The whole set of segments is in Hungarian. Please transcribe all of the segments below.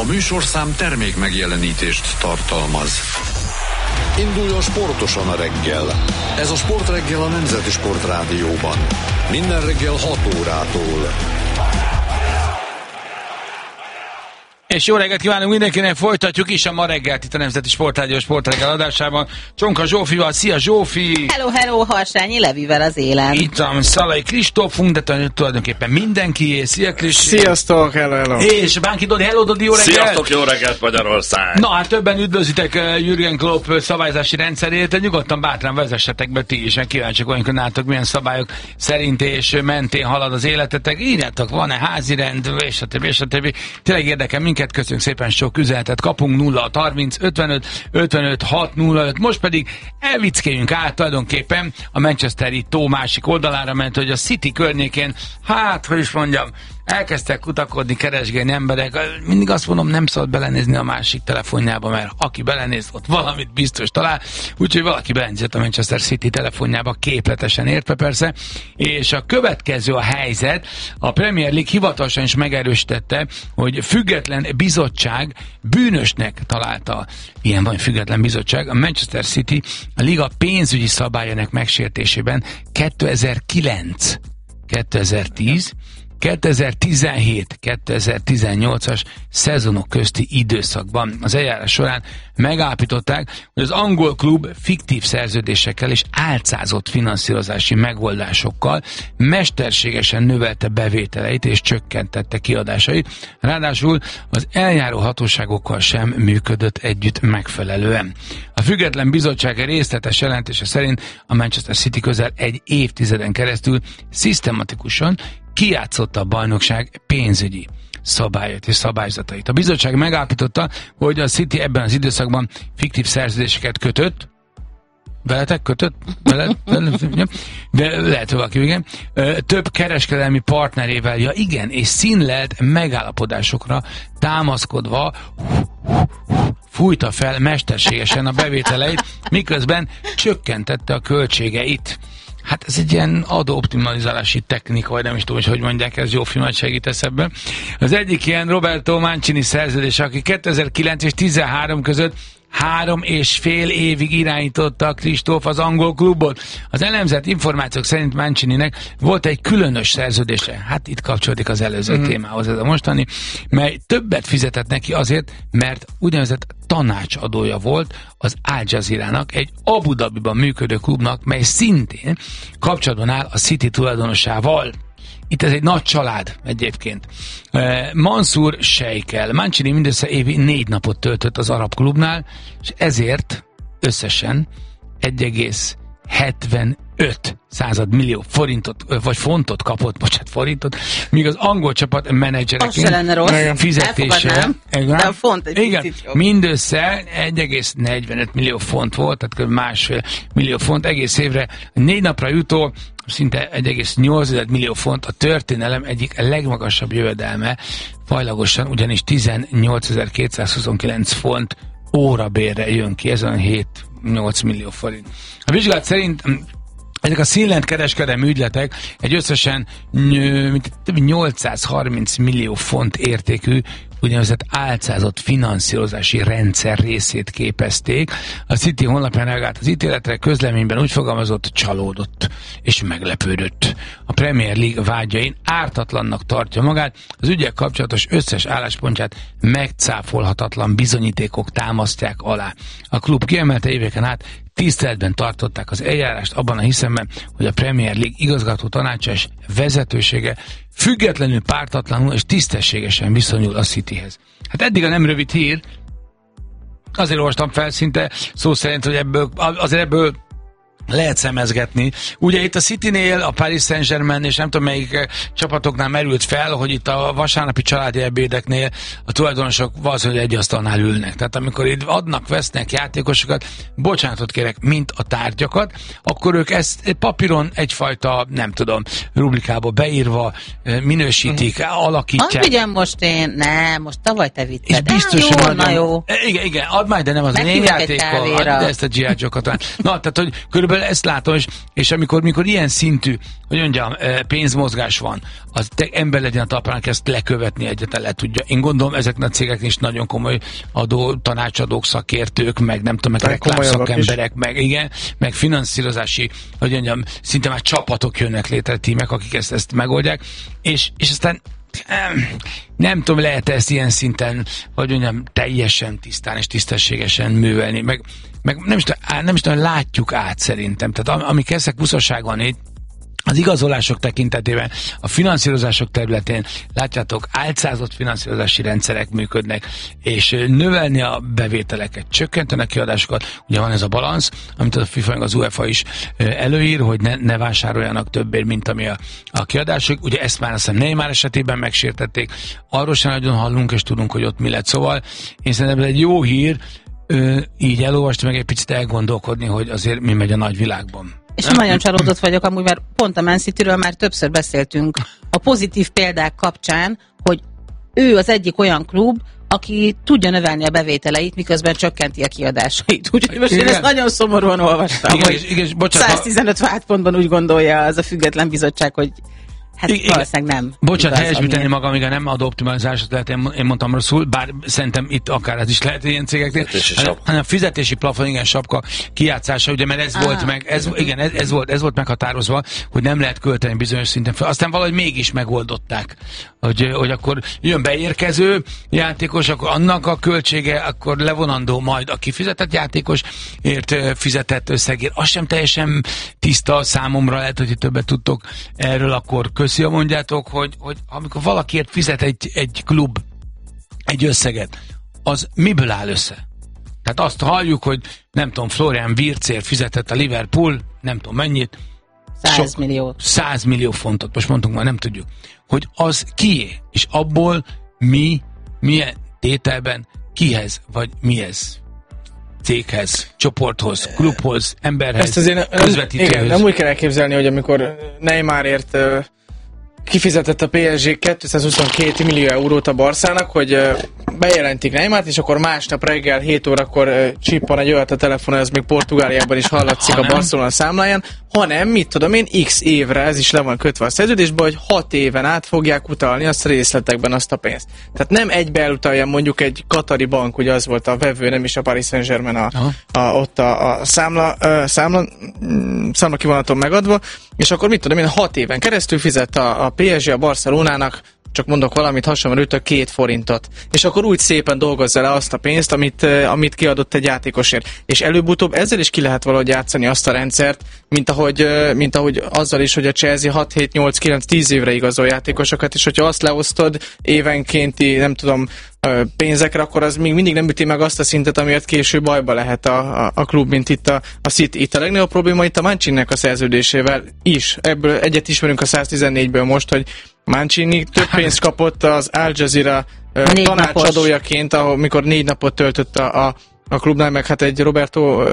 A műsorszám termék megjelenítést tartalmaz. Induljon sportosan a reggel. Ez a Sportreggel a Nemzeti Sportrádióban. Minden reggel 6 órától. És jó reggelt kívánunk mindenkinek, folytatjuk is a ma reggelt itt a Nemzeti Sportrádió Sportreggel adásában. Csonka Zsófival, szia Zsófi! Hello, Harsányi Levivel az élen. Itt van Szalai Kristófunk, de tulajdonképpen mindenkié. Szia Kristi! Sziasztok, hello! És Bánki Dodi, hello Dodi, jó reggelt! Sziasztok, jó reggelt Magyarország! Na hát többen üdvözlitek Jürgen Klopp szabályzási rendszerét, nyugodtan bátran vezessetek be ti is, meg kíváncsiak vagyunk, hogy nálatok milyen szabályok szerint és mentén halad az életetek. Írjátok, van-e házirend, és a többi. Tényleg érdekel minket. Köszönjük szépen, sok üzenetet kapunk. 0 30 55 55 605. Most pedig elvickéljünk át tulajdonképpen a Manchesteri tó másik oldalára, mert hogy a City környékén, hát, hogy is mondjam, elkezdtek kutakodni, keresgélni emberek. Mindig azt mondom, nem szabad belenézni a másik telefonjába, mert aki belenéz, ott valamit biztos talál. Úgyhogy valaki belenézett a Manchester City telefonjába, képletesen értve persze. És a következő a helyzet. A Premier League hivatalosan is megerősítette, hogy független bizottság bűnösnek találta. Ilyen van, független bizottság. A Manchester City a liga pénzügyi szabályának megsértésében 2009, 2010, 2017-2018-as szezonok közti időszakban az eljárás során megállapították, hogy az angol klub fiktív szerződésekkel és álcázott finanszírozási megoldásokkal mesterségesen növelte bevételeit és csökkentette kiadásait, ráadásul az eljáró hatóságokkal sem működött együtt megfelelően. A független bizottság részletes jelentése szerint a Manchester City közel egy évtizeden keresztül szisztematikusan kijátszotta a bajnokság pénzügyi szabályait és szabályzatait. A bizottság megállapította, hogy a City ebben az időszakban fiktív szerződéseket kötött. Veletek kötött? De lehet, hogy valaki, igen. Több kereskedelmi partnerével, ja igen, és színlelt megállapodásokra támaszkodva fújta fel mesterségesen a bevételeit, miközben csökkentette a költségeit. Hát ez egy ilyen adóoptimalizálási technika, vagy nem is tudom, hogy mondják, ez jó filmet segítesz ebben. Az egyik ilyen Roberto Mancini szerződés, aki 2009 és 2013 között 3,5 évig irányította a Kristóf az angol klubot. Az elemzett információk szerint Mancininek volt egy különös szerződése. Hát itt kapcsolódik az előző témához ez a mostani, mely többet fizetett neki azért, mert úgynevezett tanácsadója volt az Al Jazeera-nak, egy Abu Dhabiban működő klubnak, mely szintén kapcsolatban áll a City tulajdonosával. Itt ez egy nagy család egyébként. Mansur Sheikh-el. Mancini mindössze évi 4 napot töltött az arab klubnál, és ezért összesen 1,75 millió forintot, vagy fontot kapott, forintot, míg az angol csapat menedzsereként fizetése mindössze 1,45 millió font volt, tehát kb. 1,5 millió font egész évre, 4 napra jutó, szinte 1,8 millió font a történelem egyik legmagasabb jövedelme, fajlagosan ugyanis 18.229 font órabérre jön ki, ez olyan 7-8 millió forint. A vizsgálat szerint ezek a színlelt kereskedelmi ügyletek egy összesen 830 millió font értékű úgynevezett álcázott finanszírozási rendszer részét képezték. A City honlapján reagált az ítéletre, közleményben úgy fogalmazott, csalódott és meglepődött. A Premier League vágyain ártatlannak tartja magát, az ügyek kapcsolatos összes álláspontját megcáfolhatatlan bizonyítékok támasztják alá. A klub kiemelte éveken át, tiszteletben tartották az eljárást abban a hiszemben, hogy a Premier League igazgató tanácsa és vezetősége függetlenül, pártatlanul és tisztességesen viszonyul a Cityhez. Hát eddig a nem rövid hír, azért olvastam fel szinte szó szerint, hogy ebből lehet szemezgetni. Ugye itt a Citynél, a Paris Saint-Germain és nem tudom melyik csapatoknál merült fel, hogy itt a vasárnapi családi ebédeknél a tulajdonosok valószínűleg egy asztalnál ülnek. Tehát amikor itt adnak, vesznek játékosokat, bocsánatot kérek, mint a tárgyakat, akkor ők ezt papíron egyfajta, nem tudom, rubrikába beírva minősítik, alakítják. Azt most most tavaly te vitted. És biztos, jó. Igen, add már, de nem az én játékkal, de ezt a G.I. Joe-kat. Na, tehát, hogy körülbelül körülbelül ezt látom, és amikor ilyen szintű, hogy mondjam, pénzmozgás van, az ember legyen a talpán, ezt lekövetni egyetlen le tudja. Én gondolom, ezeknek a cégeknek is nagyon komoly tanácsadók, szakértők, meg nem tudom, meg reklámszakemberek, meg finanszírozási, hogy mondjam, szinte már csapatok jönnek létre, tímek, akik ezt megoldják, és aztán nem tudom, lehet ezt ilyen szinten, hogy mondjam, teljesen tisztán és tisztességesen művelni, meg nem is tudom, látjuk át szerintem. Tehát amik ezek buszosságon itt, az igazolások tekintetében, a finanszírozások területén, látjátok, álcázott finanszírozási rendszerek működnek, és növelni a bevételeket, csökkenteni a kiadásokat. Ugye van ez a balansz, amit a FIFA meg az UEFA is előír, hogy ne vásároljanak többért, mint ami a kiadások. Ugye ezt már azt hiszem Neymar esetében megsértették. Arról sem nagyon hallunk, és tudunk, hogy ott mi lett. Szóval én szerintem ez egy jó hír, így elolvastam, meg egy picit elgondolkodni, hogy azért mi megy a nagyvilágban. És nagyon csalódott vagyok, amúgy mert pont a Man Cityről már többször beszéltünk a pozitív példák kapcsán, hogy ő az egyik olyan klub, aki tudja növelni a bevételeit, miközben csökkenti a kiadásait. Úgyhogy most én ezt nagyon szomorúan olvastam, hogy 115 vádpontban úgy gondolja az a független bizottság, hogy hát valószínűleg nem. Bocsánat, helyesbíteni magam, amíg nem ad optimalizálásot lehet, én mondtam rosszul, bár szerintem itt akár ez is lehet ilyen cégeknél, hanem a fizetési plafon, igen, sapka kijátszása, ugye, mert ez volt meg, ez volt meghatározva, hogy nem lehet költeni bizonyos szinten fel. Aztán valahogy mégis megoldották, hogy akkor jön beérkező játékos, akkor annak a költsége, akkor levonandó majd a kifizetett játékosért fizetett összegért. Az sem teljesen tiszta számomra, lehet, hogy többet tudtok erről, akkor köszi, mondjátok, hogy amikor valakiért fizet egy klub egy összeget, az miből áll össze? Tehát azt halljuk, hogy nem tudom, Florian Wirtzért fizetett a Liverpool, nem tudom mennyit. 100 millió. 100 millió fontot, most mondtunk már, nem tudjuk. Hogy az kié, és abból milyen tételben, kihez, vagy mihez? Céghez, csoporthoz, klubhoz, emberhez, ezt azért közvetítőhöz. Nem úgy kell elképzelni, hogy amikor Neymarért kifizetett a PSG 222 millió eurót a Barszának, hogy bejelentik Neymart, és akkor másnap reggel 7 órakor csippan egy olyat a telefon, ez még Portugáliában is hallatszik a Barcelona számláján, hanem, mit tudom én, x évre, ez is le van kötve a szerződésbe, hogy 6 éven át fogják utalni azt részletekben azt a pénzt. Tehát nem egybe elutalja mondjuk egy katari bank, ugye az volt a vevő, nem is a Paris Saint-Germain ott a számla kivonaton megadva, és akkor mit tudom én, 6 éven keresztül fizet a PSG a Barcelonának, csak mondok valamit hasonlóan 2 forintot. És akkor úgy szépen dolgozza le azt a pénzt, amit kiadott egy játékosért. És előbb-utóbb ezzel is ki lehet valahogy játszani azt a rendszert, mint ahogy azzal is, hogy a Chelsea 6, 7, 8, 9, 10 évre igazol játékosokat, és hogyha azt leosztod évenkénti, nem tudom, pénzekre, akkor az még mindig nem üti meg azt a szintet, amiért később bajba lehet a klub, mint itt a City. Itt a legnagyobb probléma itt a Mancininek a szerződésével is. Ebből egyet ismerünk a 114-ből most, hogy Mancini több pénzt kapott az Al Jazeera tanácsadójaként, amikor 4 napot töltött a klubnál, meg hát egy Roberto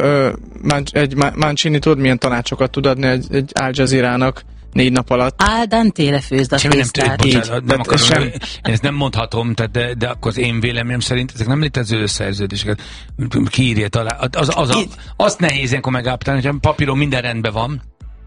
Mancini, tudod, milyen tanácsokat tud adni egy Al Jazeera-nak 4 nap alatt. Al dente-re főzd a tésztát. Én ezt nem mondhatom, de akkor az én véleményem szerint ezek nem létező szerződéseket. Kiírja alá. Azt nehéz ilyenkor megállapítani, hogy papíron minden rendben van,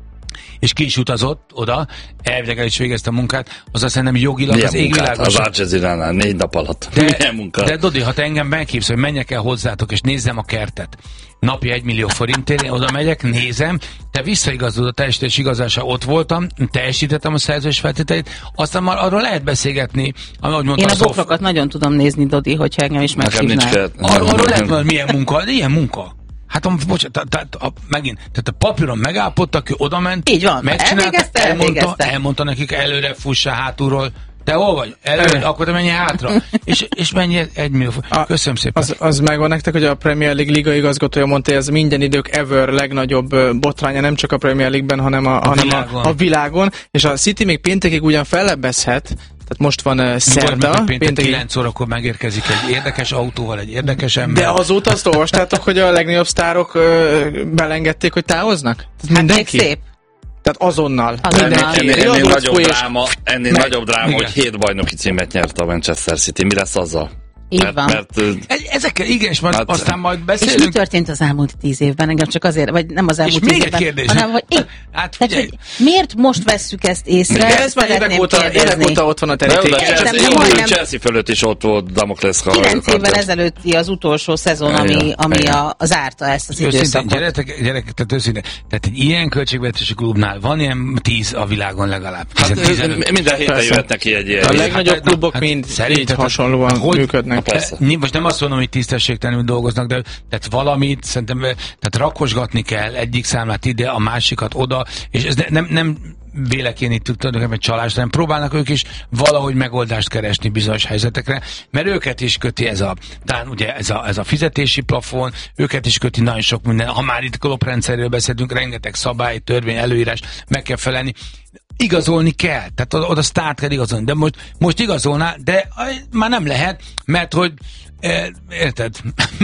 és ki is utazott oda, elvileg el is végezte a munkát, az azt szerintem jogilag milyen az égvilágos. Az Al Jazeera-nál 4 nap alatt. Milyen munka? De Dodi, ha te engem meghívsz, hogy menjek el hozzátok, és nézzem a kertet, napi 1 millió forintért, én oda megyek, nézem, te visszaigazolod a teljesítés igazása, ott voltam, teljesítettem a szerződés feltételeit, aztán már arról lehet beszélgetni, ahogy mondta. Én a bokrokat nagyon tudom nézni, Dodi, hogyha engem is meghívnál. Arról lehet, hogy milyen munka, de ilyen munka. Hát megint, tehát a papíron megállapodtak, ő odament, így van, elmondta nekik, előre fussa hátulról. Te hol vagy? Előre, akkor te menj hátra. és menj 1 millió. Köszönöm szépen. Az megvan nektek, hogy a Premier League liga igazgatója mondta, hogy ez minden idők ever legnagyobb botránya, nem csak a Premier League-ben, hanem a világon. És a City még péntekig ugyan fellebbezhet, tehát most van szerda. Péntek 9 órakor megérkezik egy érdekes autóval, egy érdekes ember. De azóta azt olvastátok, hogy a legnagyobb sztárok belengedték, hogy távoznak? Hát mindenki? szép. Tehát azonnal. Ennél nagyobb dráma, hogy 7 bajnoki címet nyert a Manchester City. Mi lesz azzal? Így van. Ezekkel igen, és aztán majd És beszélünk. mi történt az elmúlt 10 évben? Engem csak azért, vagy nem az elmúlt 10 évben, kérdés, hanem hogy, hát tehát, hogy miért most vesszük ezt észre? Ez már évek óta ott van a terítéken. Chelsea fölött is ott volt Damoklesz kard. 9 évvel ezelőtti az utolsó szezon, ami az árta ezt az időszakot. Gyerekek, tehát őszintén, tehát egy ilyen költségvetési klubnál van ilyen 10 a világon legalább. Minden héten jöhet neki egy ilyen. A legnagyobb klubok mind így hasonlóan működnek. Most nem azt mondom, hogy tisztességtelenül dolgoznak, de tehát valamit szerintem tehát rakosgatni kell egyik számlát ide, a másikat oda, és ez nem véleként itt tulajdonképpen csalás, hanem próbálnak ők is valahogy megoldást keresni bizonyos helyzetekre, mert őket is köti talán ugye ez a fizetési plafon, őket is köti nagyon sok minden. Ha már itt kloprendszerről beszélünk, rengeteg szabály, törvény, előírás meg kell felelni. Igazolni kell, tehát oda sztárt kell igazolni, de most igazolnál, de már nem lehet, mert hogy érted?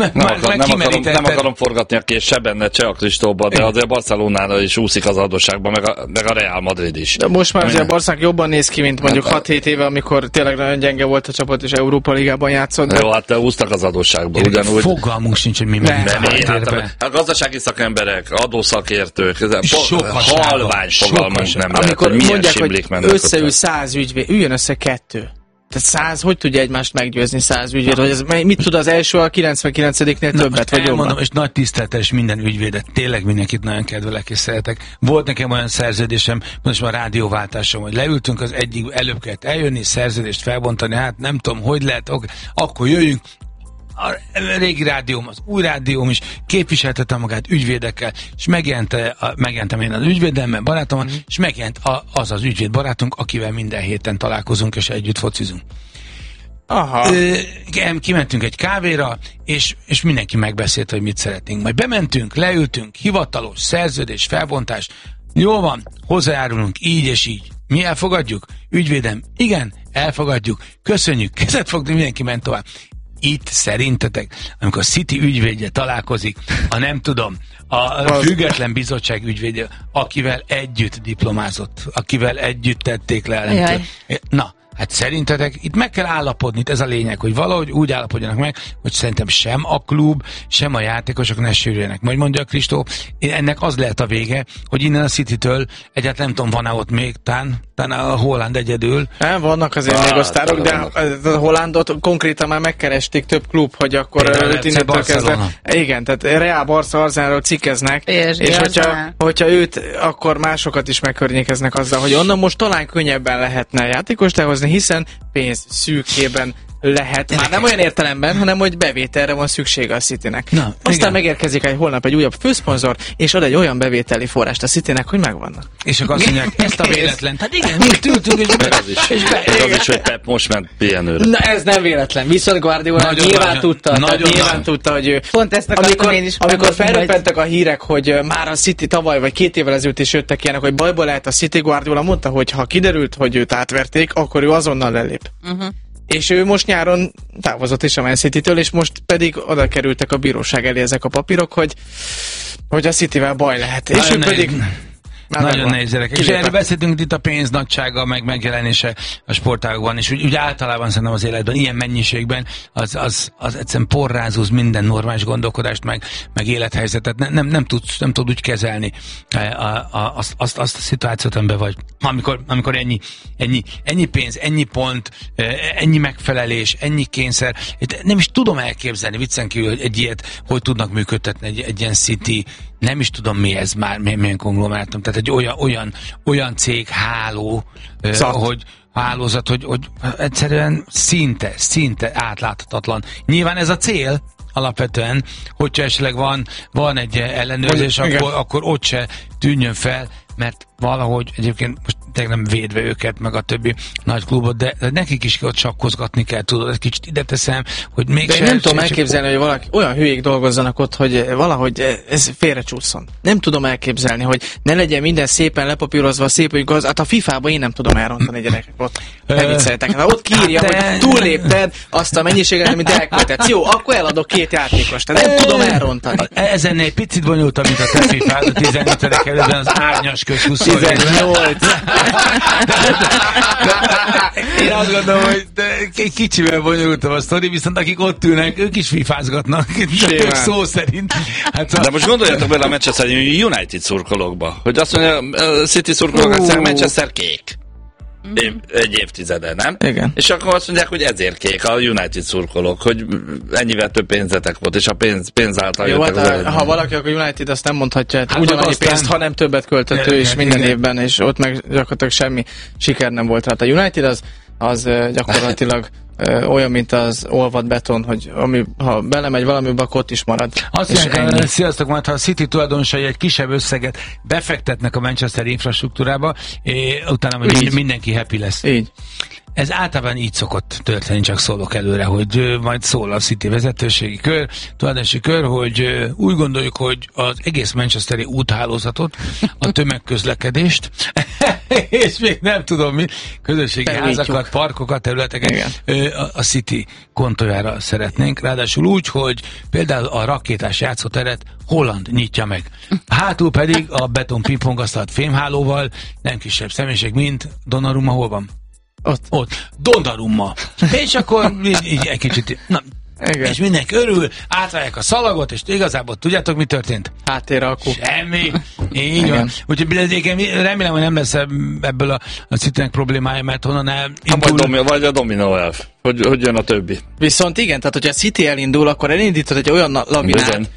Nem akarom forgatni a kés se benne, se a Kristóba, de azért Barcelonánál is úszik az adósságban, meg a Real Madrid is. De most már azért a Barszák jobban néz ki, mint mondjuk 6-7 éve, amikor tényleg nagyon gyenge volt a csapat, és Európa Ligában játszott. Jó, hát úsztak az adósságban. Ugyanúgy. Fogalmunk sincs, hogy mi a gazdasági szakemberek, adószakértők, halvány fogalmunk nem lehet, hogy milyen simlik mennek. Összeül 100 ügyvéd, üljön össze 2. Tehát 100, hogy tudja egymást meggyőzni 100 ügyvéd? Hogy ez, mit tud az első a 99-nél többet, vagy jobban? Mondom, és nagy tiszteletes minden ügyvédet, tényleg mindenkit nagyon kedvelek és szeretek. Volt nekem olyan szerződésem, most már rádióváltásom, hogy leültünk, az egyik előbb kellett eljönni, szerződést felbontani, hát nem tudom, hogy lehet, akkor jöjjünk. A régi rádióm, az új rádióm is képviseltette magát ügyvédekkel, és megjelentem én az ügyvédemmel, barátommal, és megjelent az ügyvéd barátunk, akivel minden héten találkozunk, és együtt focizunk. Aha. Kimentünk egy kávéra, és mindenki megbeszélt, hogy mit szeretnénk. Majd bementünk, leültünk, hivatalos szerződés, felbontás, jól van, hozzájárulunk így és így. Mi elfogadjuk? Ügyvédem, igen, elfogadjuk, köszönjük, kezet fogni, mindenki ment tovább. Itt szerintetek, amikor a City ügyvédje találkozik, a független bizottság ügyvédje, akivel együtt diplomázott, akivel együtt tették le. Na, hát szerintetek itt meg kell állapodni, ez a lényeg, hogy valahogy úgy állapodjanak meg, hogy szerintem sem a klub, sem a játékosok ne sérüljenek. Majd mondja Kristó, ennek az lehet a vége, hogy innen a City-től egyáltalán nem tudom, van-e ott még, talán a Holland egyedül. Vannak azért még osztárok, de a Hollandot konkrétan már megkeresték több klub, hogy akkor őt innentől kezdve. Igen, tehát Real, Barca, Arsenalról cikkeznek, és hogyha őt, akkor másokat is megkörnyékeznek azzal, hogy onnan most talán könnyebben lehetne játékost elhozni, hiszen pénz szűkében lehet. Már nem olyan értelemben, hanem hogy bevételre van szüksége a Citynek. Aztán megérkezik holnap egy újabb főszponzor, és ad egy olyan bevételi forrást a Citynek, hogy megvannak. És akkor azt mondják, ezt a véletlen. Hát igen, mi ültünk, és az is, hogy Pep most ment pihenőre. Na ez nem véletlen. Viszont Guardiola nyilván tudta, hogy ő... Pont ezt akartam én is. Amikor felröppentek a hírek, hogy már a City tavaly vagy 2 évvel ezelőtt is jöttek ilyenek, hogy bajba lehet a City, Guardiola mondta, hogy ha kiderült, hogy őt átverték, akkor ő azonnal lelép. És ő most nyáron távozott is a Man City-től, és most pedig oda kerültek a bíróság elé ezek a papírok, hogy a Cityvel baj lehet. És ő pedig... Nagyon nehéz gyerekek. És erről beszéltünk itt a pénz nagysága, meg megjelenése a sportágokban, és úgy általában szerintem az életben, ilyen mennyiségben az egyszerűen porrázúz minden normális gondolkodást, meg élethelyzetet. Nem tud úgy kezelni azt a szituációt, amiben vagy. Amikor ennyi pénz, ennyi pont, ennyi megfelelés, ennyi kényszer. Nem is tudom elképzelni, viccen kívül, hogy egy ilyet hogy tudnak működtetni egy ilyen City. Nem is tudom, mi ez már, milyen konglomerátum. Tehát egy olyan cég hálózat, hogy egyszerűen szinte átláthatatlan. Nyilván ez a cél alapvetően, hogyha esetleg van egy ellenőrzés, akkor ott se tűnjön fel, mert valahogy egyébként most tényleg nem védve őket, meg a többi nagy klubot, de nekik is ott sakkozgatni kell, tudod, egy kicsit ide teszem, hogy még de nem tudom elképzelni, hogy valaki olyan hülyék dolgozzanak ott, hogy valahogy ez félrecsúszson. Nem tudom elképzelni, hogy ne legyen minden szépen lepapírozva, szép, hogy hát a FIFA-ban én nem tudom elrontani gyerekek ott. Nem vicceltek. Hát ott kiírja, hogy túllépted azt a mennyiséget, amit elköltetsz. Jó, akkor eladok 2 játékost. Nem tudom elrontani. Ezen egy picit bonyolultabb, mint a te FIFA, a 15. kerületben az árnyas köz 20 18. Én azt gondolom, hogy kicsivel bonyolultam a sztori, viszont akik ott ülnek, ők is fifázgatnak. Szó szerint. Hát, de most gondoljatok bele a Manchester United szurkolókba, hogy azt mondja, a City szurkolók, a Manchester kék. Egy évtizede, nem? Igen. És akkor azt mondják, hogy ezért kék a United szurkolók, hogy ennyivel több pénzetek volt, és a pénz által jó, jöttek hát, ha valaki, akkor United azt nem mondhatja, hát ugyanannyi aztán... pénzt, ha nem többet költött ő is minden évben, és ott meg gyakorlatilag semmi siker nem volt. Hát a United az gyakorlatilag olyan, mint az olvad beton, hogy ha belemegy valamibe, akkor ott is marad. Azt mondják, sziasztok, majd ha a City tulajdonosai egy kisebb összeget befektetnek a Manchester infrastruktúrába, utána mindenki happy lesz. Így. Ez általában így szokott történni, csak szólok előre, hogy majd szól a City vezetőségi kör, tulajdonosi kör, hogy úgy gondoljuk, hogy az egész manchesteri úthálózatot, a tömegközlekedést, és még nem tudom mi, közösségi házakat, parkokat, területeket a City kontójára szeretnénk. Ráadásul úgy, hogy például a rakétás játszóteret Holland nyitja meg. Hátul pedig a beton pingpongasztalt fémhálóval, nem kisebb személyiség, mint Donnarumma, hol van? Ott. Donnarumma. És akkor így egy kicsit... Na, igen. És mindenki örül, átválják a szalagot, és igazából tudjátok, mi történt? Háttéralkú. Semmi. Így van. Úgyhogy remélem, hogy nem lesz ebből a Citynek problémája, mert honnan elindul... Vagy a dominó elf. Hogy jön a többi. Viszont igen, tehát hogyha a City elindul, akkor elindítod egy olyan lavinát,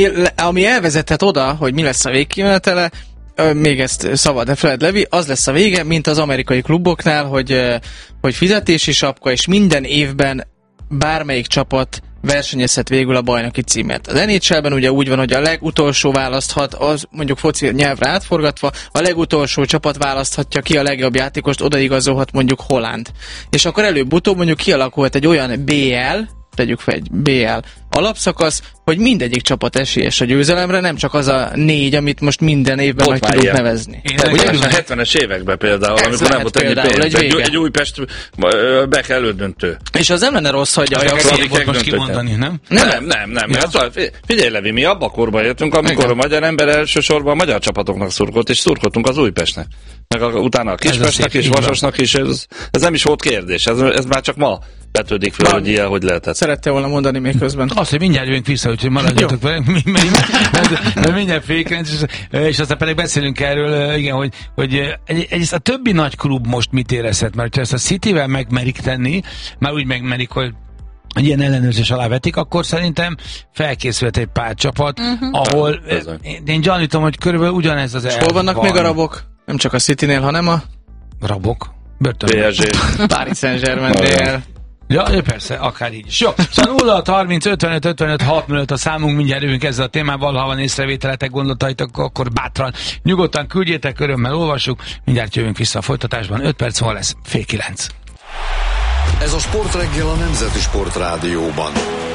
ami elvezethet oda, hogy mi lesz a végkimenetele, még ezt szabad, de Fred Levy, az lesz a vége, mint az amerikai kluboknál, hogy fizetési sapka, és minden évben bármelyik csapat versenyezhet végül a bajnoki címet. Az NHL-ben ugye úgy van, hogy a legutolsó választhat, az mondjuk foci nyelvre átforgatva, a legutolsó csapat választhatja ki a legjobb játékost, odaigazolhat mondjuk Holland. És akkor előbb-utóbb mondjuk kialakulhat egy olyan BL, tegyük fel egy BL alapszakasz, hogy mindegyik csapat esélyes a győzelemre, nem csak az a 4, amit most minden évben meg tudunk nevezni. Ugye a 70-es években például, amikor nem volt ennyi pénz. Egy Újpest be kell elődöntő. És az nem lenne rossz, hogy a most kimondani, nem? Nem. Ja. Hát, figyelj, Levi, mi abba a korban értünk, amikor a magyar ember elsősorban a magyar csapatoknak szurkolt, és szurkoltunk az Újpestnek. Meg utána a Kispestnek és Vasasnak is. Ez nem is volt kérdés. Ez már csak ma betődik fel, hogy ilyen, hogy lehetett. Szerette volna mondani még közben. Azt, hogy mindjárt jövünk vissza, úgyhogy maradjatok velünk, mert mindjárt fékrenc, és aztán pedig beszélünk erről, igen, hogy egyrészt a többi nagy klub most mit érezhet, mert ha ezt a Cityvel megmerik tenni, már úgy megmerik, hogy ilyen ellenőrzés alá vetik, akkor szerintem felkészült egy pár csapat, ahol én gyanítom, hogy körülbelül ugyanez az hol vannak még a rabok? Nem csak a Citynél, hanem a rabok? Börtönben. PSG. Paris Saint-Germainnél. Ja, persze, akár így is. Jó, szóval 0-30, 55, 65 a számunk, mindjárt jövünk ezzel a témával, ha van észrevételetek, gondolataitok, akkor bátran, nyugodtan küldjétek, örömmel olvassuk, mindjárt jövünk vissza a folytatásban, 5 perc múlva lesz, fél 9. Ez a Sportreggel a Nemzeti Sportrádióban.